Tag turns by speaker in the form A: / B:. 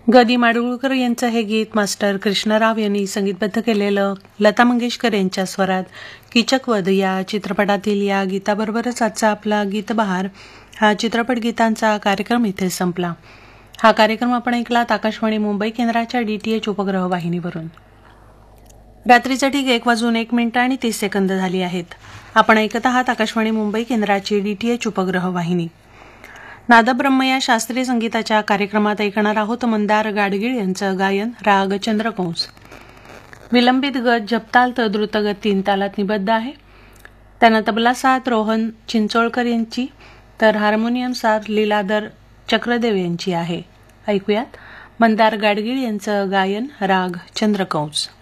A: ग. माडगूळकर यांचं हे गीत मास्टर कृष्णराव यांनी संगीतबद्ध केलेलं लता मंगेशकर यांच्या स्वरात कीचकवध या चित्रपटातील या गीताबरोबरच आजचा आपला गीतबहार हा चित्रपट गीतांचा कार्यक्रम इथे संपला. हा कार्यक्रम आपण ऐकलात आकाशवाणी मुंबई केंद्राच्या DTH उपग्रह वाहिनीवरून. रात्रीचं ठीक 1:01 झाली आहेत. आपण ऐकत आहात आकाशवाणी मुंबई केंद्राची DTH उपग्रह वाहिनी. नादब्रह्म या शास्त्रीय संगीताच्या कार्यक्रमात ऐकणार आहोत मंदार गाडगीळ यांचं गायन राग चंद्रकंस. विलंबित गत जपताल तर द्रुतगत 3 तालात निबद्ध आहे. त्यांना तबला साथ रोहन चिंचोळकर यांची तर हार्मोनियम साथ लीलाधर चक्रदेव यांची आहे. ऐकूयात मंदार गाडगीळ यांचं गायन राग चंद्रकंस.